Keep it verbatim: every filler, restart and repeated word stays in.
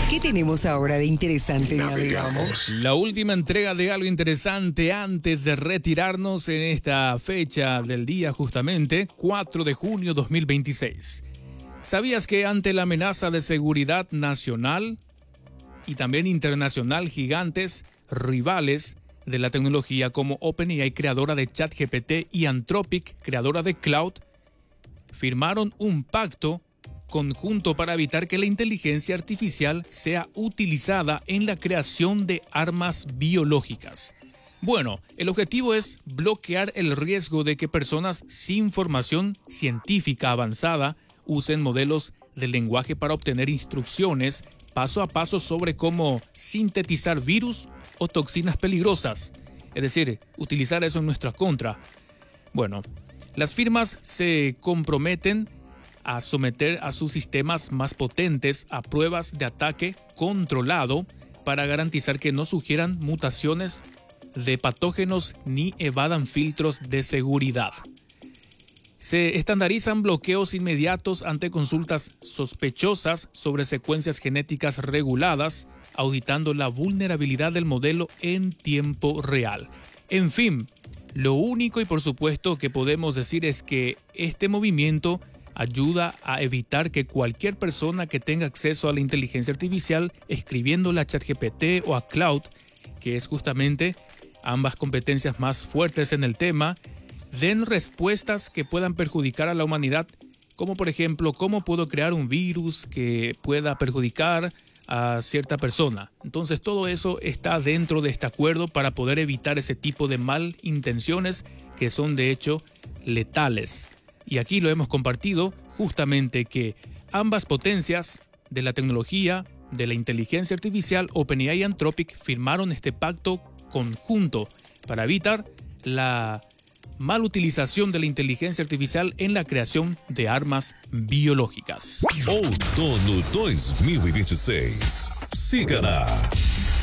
¿Qué tenemos ahora de interesante? Navegamos. La última entrega de algo interesante antes de retirarnos en esta fecha del día, justamente, cuatro de junio de dos mil veintiséis. ¿Sabías que ante la amenaza de seguridad nacional y también internacional, gigantes rivales de la tecnología como OpenAI, creadora de ChatGPT, y Anthropic, creadora de Cloud, firmaron un pacto conjunto para evitar que la inteligencia artificial sea utilizada en la creación de armas biológicas? Bueno, el objetivo es bloquear el riesgo de que personas sin formación científica avanzada usen modelos de lenguaje para obtener instrucciones paso a paso sobre cómo sintetizar virus o toxinas peligrosas. Es decir, utilizar eso en nuestra contra. Bueno, las firmas se comprometen a someter a sus sistemas más potentes a pruebas de ataque controlado para garantizar que no sugieran mutaciones de patógenos ni evadan filtros de seguridad. Se estandarizan bloqueos inmediatos ante consultas sospechosas sobre secuencias genéticas reguladas, auditando la vulnerabilidad del modelo en tiempo real. En fin, lo único y por supuesto que podemos decir es que este movimiento ayuda a evitar que cualquier persona que tenga acceso a la inteligencia artificial, escribiéndola a ChatGPT o a Cloud, que es justamente ambas competencias más fuertes en el tema, den respuestas que puedan perjudicar a la humanidad, como por ejemplo, ¿cómo puedo crear un virus que pueda perjudicar a cierta persona? Entonces todo eso está dentro de este acuerdo para poder evitar ese tipo de malintenciones que son de hecho letales. Y aquí lo hemos compartido justamente que ambas potencias de la tecnología, de la inteligencia artificial, OpenAI y Anthropic, firmaron este pacto conjunto para evitar la malutilización de la inteligencia artificial en la creación de armas biológicas. Outono dois mil e vinte e seis. Siga-na!